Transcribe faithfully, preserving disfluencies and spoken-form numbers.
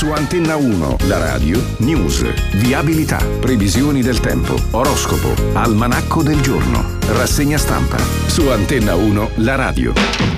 Su Antenna uno, la radio, news, viabilità, previsioni del tempo, oroscopo, almanacco del giorno, rassegna stampa. Su Antenna uno, la radio.